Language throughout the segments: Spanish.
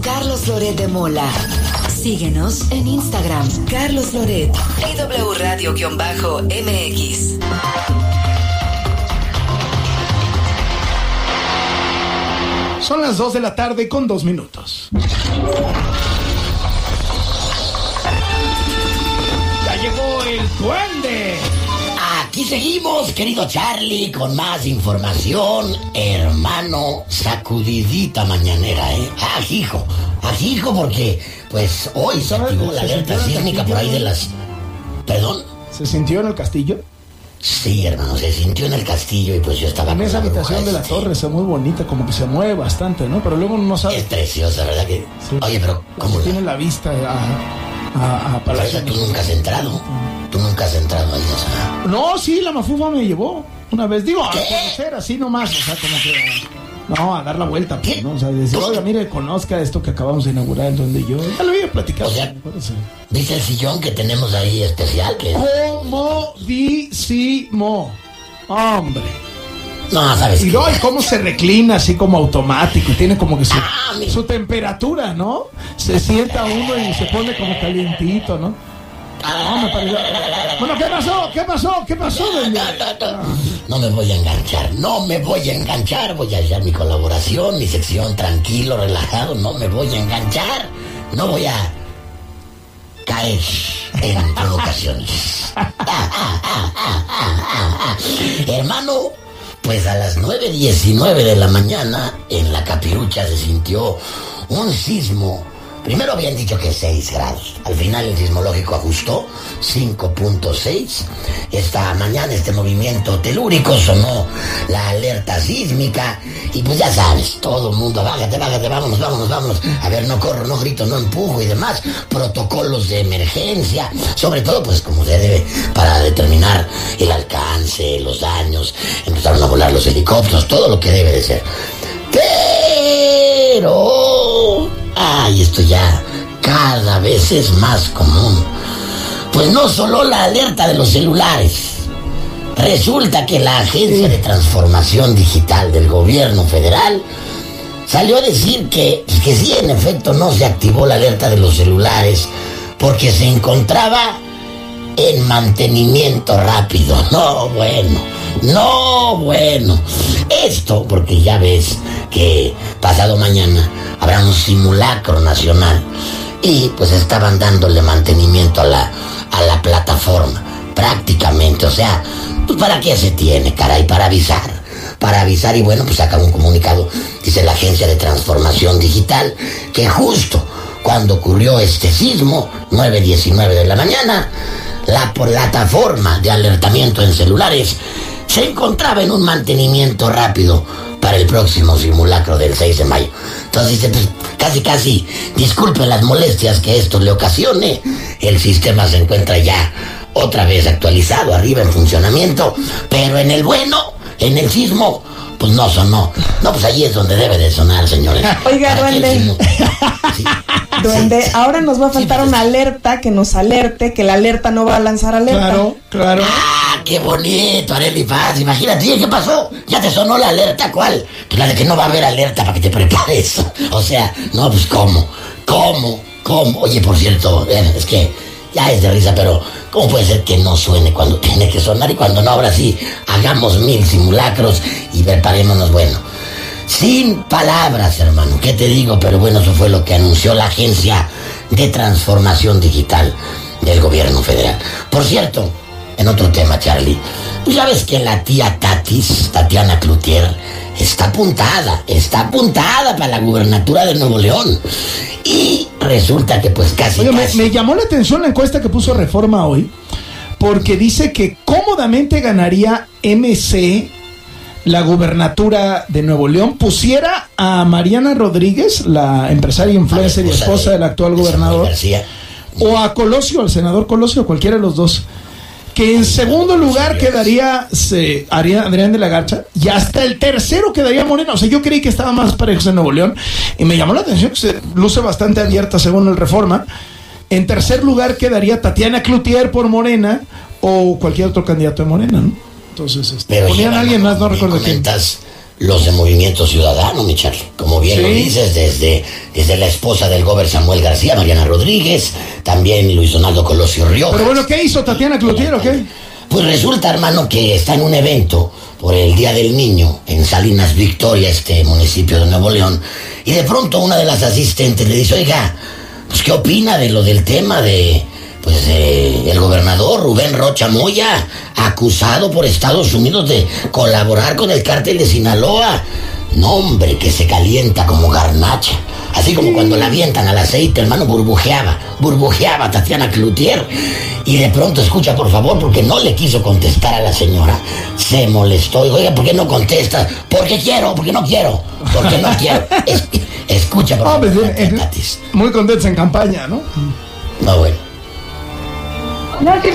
Carlos Loret de Mola. Síguenos en Instagram, Carlos Loret, AW Radio-MX. Son las 2 de la tarde con 2 minutos. Ya llegó el duende. Aquí seguimos, querido Charlie, con más información. Hermano, sacudidita mañanera, ¿eh? Ajijo, porque, pues, hoy se activó la alerta sísmica por ahí de las... ¿Perdón? ¿Se sintió en el castillo? Sí, hermano, se sintió en el castillo y pues yo estaba... En esa habitación de la torre está muy bonita, como que se mueve bastante, ¿no? Pero luego no sabe... Es preciosa, ¿verdad que...? Sí. Oye, pero, ¿cómo tiene la vista a Palacio? Tú nunca has entrado. Tú nunca has entrado ahí, o sea... No, sí, la Mafufa me llevó una vez. Digo, a conocer así nomás, o sea, como que... No, a dar la vuelta, pues, ¿no? O sea, decir, oiga, mire, conozca esto que acabamos de inaugurar en donde yo... Ya lo había platicado. O sea, ¿viste el sillón que tenemos ahí especial? Que... Comodísimo. Hombre. No, ¿sabes y qué? Y cómo se reclina así como automático. Y tiene como que su temperatura, ¿no? Se sienta uno y se pone como calientito, ¿no? No, me pareció... Bueno, ¿qué pasó? No me voy a enganchar, voy a hallar mi colaboración, mi sección, tranquilo, relajado, no me voy a enganchar, no voy a caer en provocaciones. Hermano, pues a las 9:19 de la mañana en la Capirucha se sintió un sismo. Primero habían dicho que 6 grados. Al final el sismológico ajustó 5.6. Esta mañana este movimiento telúrico sonó la alerta sísmica. Y pues ya sabes, todo el mundo, bájate, vámonos. A ver, no corro, no grito, no empujo y demás. Protocolos de emergencia. Sobre todo, pues como se debe, para determinar el alcance, los daños. Empezaron a volar los helicópteros, todo lo que debe de ser. Pero... Ay, esto ya cada vez es más común. Pues no solo la alerta de los celulares. Resulta que la Agencia de Transformación Digital del Gobierno Federal salió a decir que sí, en efecto, no se activó la alerta de los celulares porque se encontraba en mantenimiento rápido. No, bueno. Esto porque ya ves que pasado mañana habrá un simulacro nacional y pues estaban dándole mantenimiento a la plataforma prácticamente. O sea, pues ¿para qué se tiene, caray? Para avisar y bueno, pues saca un comunicado, dice la Agencia de Transformación Digital, que justo cuando ocurrió este sismo, 9:19 de la mañana, la plataforma de alertamiento en celulares se encontraba en un mantenimiento rápido para el próximo simulacro del 6 de mayo. Entonces dice, pues casi, disculpe las molestias que esto le ocasione, el sistema se encuentra ya otra vez actualizado, arriba en funcionamiento, pero en el sismo, pues no sonó. No, pues ahí es donde debe de sonar, señores. Oiga, duende. Sí. Duende, ahora nos va a faltar una alerta que nos alerte, que la alerta no va a lanzar alerta. Claro. ¡Ah, qué bonito, Arely Paz! Imagínate, ¿qué pasó? ¿Ya te sonó la alerta? ¿Cuál? Pues la de que no va a haber alerta para que te prepares. O sea, no, pues ¿cómo? Oye, por cierto, es que ya es de risa, pero ¿cómo puede ser que no suene cuando tiene que sonar y cuando no? Ahora sí, hagamos 1000 simulacros y preparémonos, bueno. Sin palabras, hermano, ¿qué te digo? Pero bueno, eso fue lo que anunció la Agencia de Transformación Digital del Gobierno Federal. Por cierto, en otro tema, Charlie, pues ya ves que la tía Tatiana Cloutier, está apuntada para la gubernatura de Nuevo León. Y resulta que pues casi... Oye, me llamó la atención la encuesta que puso Reforma hoy, porque dice que cómodamente ganaría MC la gubernatura de Nuevo León, pusiera a Mariana Rodríguez, la empresaria, influencer y esposa del actual gobernador, o a Colosio, al senador Colosio, cualquiera de los dos. Que en segundo lugar quedaría Adrián de la Garza, y hasta el tercero quedaría Morena. O sea, yo creí que estaba más parejos en Nuevo León, y me llamó la atención que se luce bastante abierta según el Reforma. En tercer lugar quedaría Tatiana Cloutier por Morena, o cualquier otro candidato de Morena, ¿no? Entonces, pero ponían a alguien más, no recuerdo quién. los de Movimiento Ciudadano, mi Charlie. Como bien lo dices, desde la esposa del gobernador Samuel García, Mariana Rodríguez, también Luis Donaldo Colosio Riojas. Pero bueno, ¿qué hizo Tatiana Cloutier o qué? Pues resulta, hermano, que está en un evento por el Día del Niño en Salinas Victoria, municipio de Nuevo León, y de pronto una de las asistentes le dice, oiga, pues ¿qué opina de lo del tema de el gobernador Rubén Rocha Moya, acusado por Estados Unidos de colaborar con el cártel de Sinaloa? No, hombre, que se calienta como garnacha. Así como cuando la avientan al aceite, hermano, burbujeaba Tatiana Cloutier. Y de pronto, escucha, por favor, porque no le quiso contestar a la señora. Se molestó. Dijo, oiga, ¿por qué no contestas? Porque no quiero. Escucha, por favor. Muy contenta en campaña, ¿no? No, bueno. No, sí,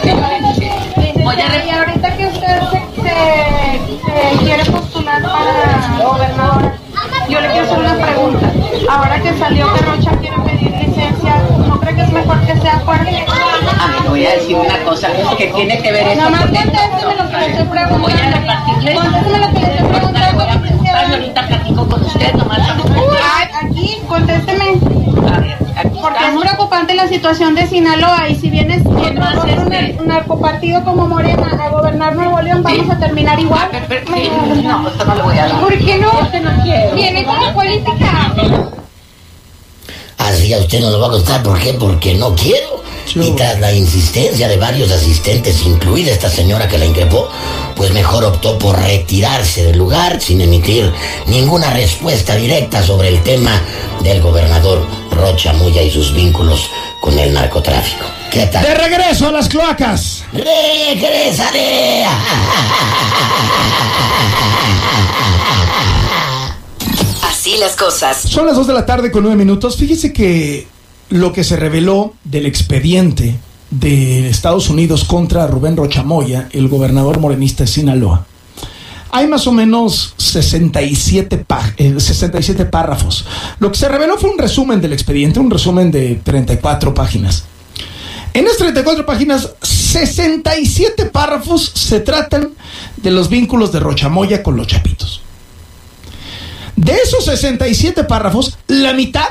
y ahorita que usted se quiere postular para gobernadora, yo le quiero hacer una pregunta. Ahora que salió que Rocha quiere pedir licencia, ¿no cree que es mejor que sea fuerte? A mí le voy a decir una cosa que tiene que ver esto. Nomás contésteme lo que le estoy preguntando. Voy a repartirle. Contésteme lo que le estoy preguntando. Voy a preguntarle, ahorita platico con usted, nomás. Aquí, contésteme. A ver, aquí porque estamos. es preocupante la situación de Sinaloa y si vienes un narcopartido como Morena a gobernar Nuevo León, vamos a terminar igual. No, esto no lo voy a dar. ¿Por qué no? Porque no quiero. Viene como política. Así a usted no lo va a costar. ¿Por qué? Porque no quiero. Y tras la insistencia de varios asistentes, incluida esta señora que la increpó, pues mejor optó por retirarse del lugar sin emitir ninguna respuesta directa sobre el tema del gobernador Rocha Moya y sus vínculos con el narcotráfico. ¿Qué tal? ¡De regreso a las cloacas! ¡Regresaré! Así las cosas. Son las 2 de la tarde con 9 minutos. Fíjese que lo que se reveló del expediente de Estados Unidos contra Rubén Rocha Moya, el gobernador morenista de Sinaloa, hay más o menos 67 párrafos. Lo que se reveló fue un resumen del expediente, un resumen de 34 páginas. En esas 34 páginas, 67 párrafos se tratan de los vínculos de Rocha Moya con los Chapitos. De esos 67 párrafos, la mitad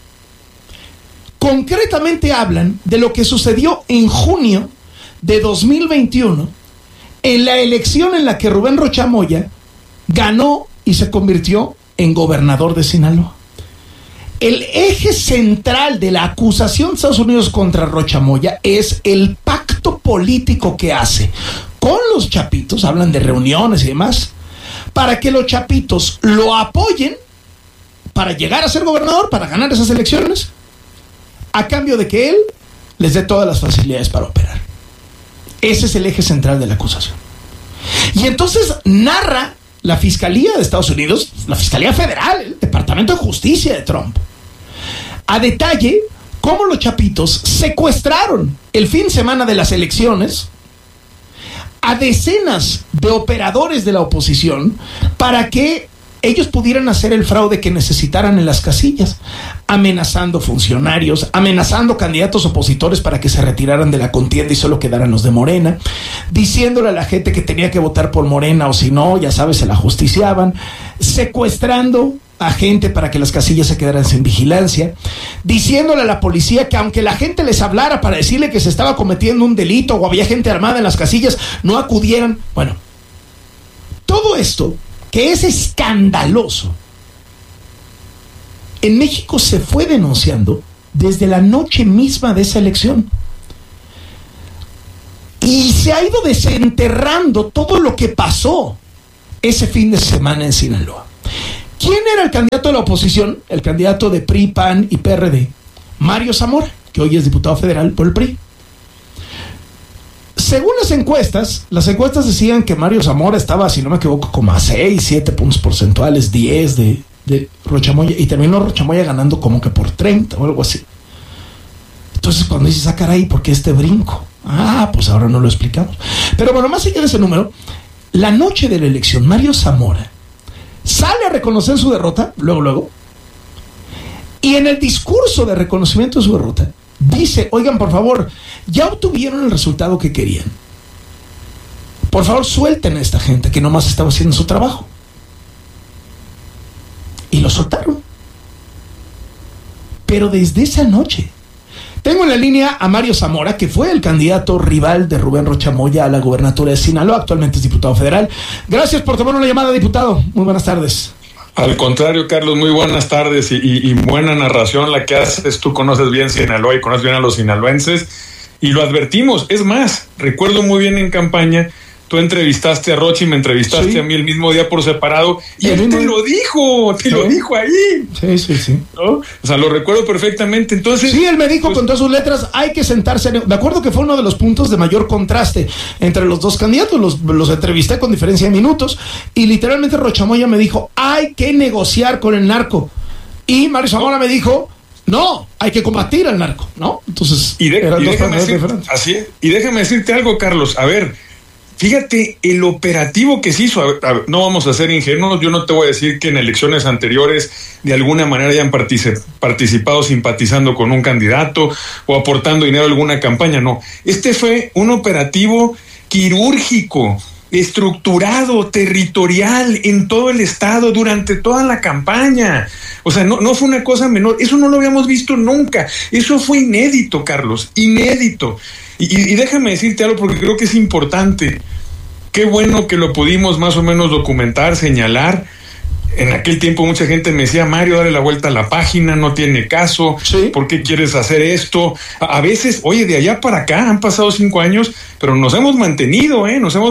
concretamente hablan de lo que sucedió en junio de 2021 en la elección en la que Rubén Rocha Moya ganó y se convirtió en gobernador de Sinaloa. El eje central de la acusación de Estados Unidos contra Rocha Moya es el pacto político que hace con los Chapitos, hablan de reuniones y demás, para que los Chapitos lo apoyen para llegar a ser gobernador, para ganar esas elecciones, a cambio de que él les dé todas las facilidades para operar. Ese es el eje central de la acusación. Y entonces narra la Fiscalía de Estados Unidos, la Fiscalía Federal, el Departamento de Justicia de Trump, a detalle cómo los Chapitos secuestraron el fin de semana de las elecciones a decenas de operadores de la oposición para que ellos pudieran hacer el fraude que necesitaran en las casillas, amenazando funcionarios, amenazando candidatos opositores para que se retiraran de la contienda y solo quedaran los de Morena, diciéndole a la gente que tenía que votar por Morena o si no, ya sabes, se la justiciaban, secuestrando a gente para que las casillas se quedaran sin vigilancia, diciéndole a la policía que aunque la gente les hablara para decirle que se estaba cometiendo un delito o había gente armada en las casillas, no acudieran. Bueno, todo esto, que es escandaloso, en México se fue denunciando desde la noche misma de esa elección. Y se ha ido desenterrando todo lo que pasó ese fin de semana en Sinaloa. ¿Quién era el candidato de la oposición? El candidato de PRI, PAN y PRD, Mario Zamora, que hoy es diputado federal por el PRI. Según las encuestas decían que Mario Zamora estaba, si no me equivoco, como a 6, 7 puntos porcentuales, 10 de Rocha Moya, y terminó Rocha Moya ganando como que por 30 o algo así. Entonces cuando dices, ah, caray, ¿por qué este brinco? Ah, pues ahora no lo explicamos. Pero bueno, más allá de ese número, la noche de la elección, Mario Zamora sale a reconocer su derrota, luego, y en el discurso de reconocimiento de su derrota, dice, oigan, por favor, ya obtuvieron el resultado que querían. Por favor, suelten a esta gente que nomás estaba haciendo su trabajo. y lo soltaron. Pero desde esa noche, tengo en la línea a Mario Zamora, que fue el candidato rival de Rubén Rocha Moya a la gubernatura de Sinaloa, actualmente es diputado federal. Gracias por tomar una llamada, diputado. Muy buenas tardes. Al contrario, Carlos, muy buenas tardes y buena narración la que haces. Tú conoces bien Sinaloa y conoces bien a los sinaloenses y lo advertimos. Es más, recuerdo muy bien en campaña, tú entrevistaste a Rocha y me entrevistaste a mí el mismo día por separado y él te lo dijo ahí. Sí. ¿No? O sea, lo recuerdo perfectamente. Entonces, sí, él me dijo con todas sus letras, hay que sentarse. Me acuerdo que fue uno de los puntos de mayor contraste entre los dos candidatos. Los entrevisté con diferencia de minutos y literalmente Rocha Moya me dijo, hay que negociar con el narco. Y Mario Zamora me dijo, no, hay que combatir al narco, ¿no? Entonces, y déjame decirte algo, Carlos. A ver, fíjate el operativo que se hizo. A ver, no vamos a ser ingenuos. Yo no te voy a decir que en elecciones anteriores de alguna manera hayan participado simpatizando con un candidato o aportando dinero a alguna campaña. No, este fue un operativo quirúrgico, estructurado, territorial en todo el estado durante toda la campaña. O sea, no fue una cosa menor. Eso no lo habíamos visto nunca. Eso fue inédito, Carlos, inédito. Y déjame decirte algo porque creo que es importante. Qué bueno que lo pudimos más o menos documentar, señalar. En aquel tiempo mucha gente me decía, Mario, dale la vuelta a la página, no tiene caso, ¿sí? ¿Por qué quieres hacer esto? A veces, oye, de allá para acá han pasado 5 años, pero nos hemos mantenido,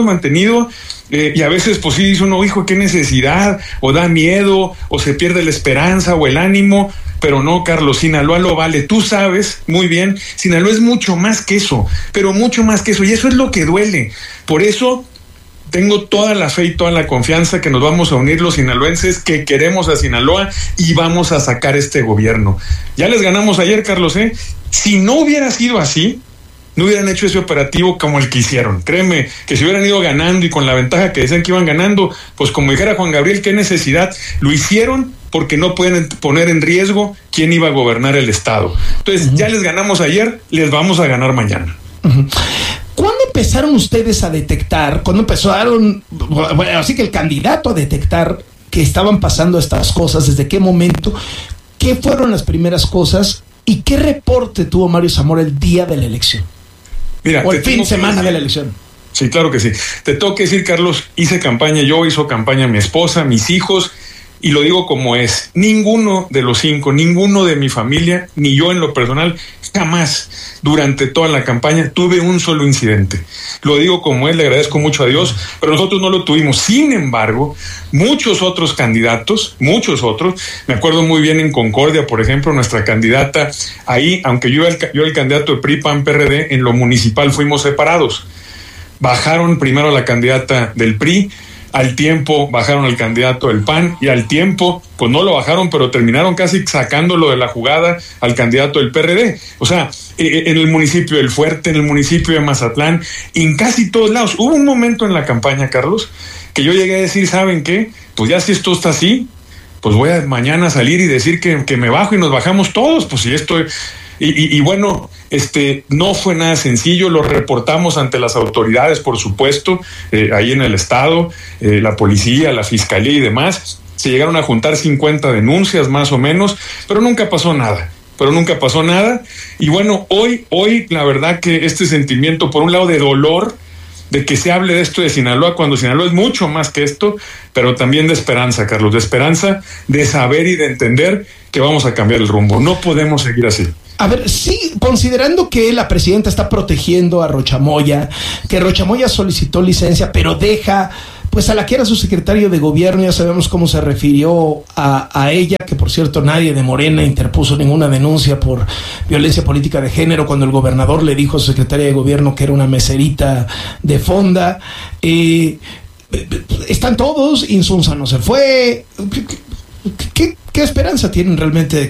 y a veces pues sí dice uno, hijo, qué necesidad, o da miedo, o se pierde la esperanza o el ánimo, pero no, Carlos, Sinaloa lo vale, tú sabes muy bien, Sinaloa es mucho más que eso, pero mucho más que eso, y eso es lo que duele. Por eso tengo toda la fe y toda la confianza que nos vamos a unir los sinaloenses, que queremos a Sinaloa y vamos a sacar este gobierno. Ya les ganamos ayer, Carlos, Si no hubiera sido así, no hubieran hecho ese operativo como el que hicieron. Créeme que si hubieran ido ganando y con la ventaja que decían que iban ganando, pues como dijera Juan Gabriel, qué necesidad. Lo hicieron porque no pueden poner en riesgo quién iba a gobernar el estado. Entonces, ya les ganamos ayer, les vamos a ganar mañana. ¿Cuándo empezaron ustedes a detectar, así que el candidato a detectar que estaban pasando estas cosas, desde qué momento, qué fueron las primeras cosas y qué reporte tuvo Mario Zamora el día de la elección? Mira, o el fin de semana de la elección. Sí, claro que sí. Te tengo que decir, Carlos, hice campaña yo, hizo campaña mi esposa, mis hijos, y lo digo como es. Ninguno de los 5, ninguno de mi familia, ni yo en lo personal, jamás durante toda la campaña tuve un solo incidente. Lo digo como es, le agradezco mucho a Dios, pero nosotros no lo tuvimos. Sin embargo, muchos otros candidatos, me acuerdo muy bien en Concordia, por ejemplo, nuestra candidata, ahí, aunque yo el candidato de PRI, PAN, PRD, en lo municipal fuimos separados. Bajaron primero a la candidata del PRI, al tiempo bajaron al candidato del PAN y al tiempo, pues no lo bajaron, pero terminaron casi sacándolo de la jugada al candidato del PRD. O sea, en el municipio del Fuerte, en el municipio de Mazatlán, en casi todos lados. Hubo un momento en la campaña, Carlos, que yo llegué a decir, ¿saben qué? Pues ya si esto está así, pues voy a mañana salir y decir que me bajo y nos bajamos todos, pues si esto... Y bueno, no fue nada sencillo, lo reportamos ante las autoridades, por supuesto, ahí en el estado, la policía, la fiscalía y demás. Se llegaron a juntar 50 denuncias más o menos, pero nunca pasó nada. Y bueno, hoy la verdad que este sentimiento, por un lado de dolor, de que se hable de esto de Sinaloa, cuando Sinaloa es mucho más que esto, pero también de esperanza, Carlos, de esperanza, de saber y de entender que vamos a cambiar el rumbo. No podemos seguir así. A ver, sí, considerando que la presidenta está protegiendo a Rocha Moya, que Rocha Moya solicitó licencia, pero deja pues a la que era su secretario de gobierno, ya sabemos cómo se refirió a ella, que por cierto nadie de Morena interpuso ninguna denuncia por violencia política de género cuando el gobernador le dijo a su secretaria de gobierno que era una meserita de fonda. Están todos, Insunza no se fue. ¿Qué esperanza tienen realmente de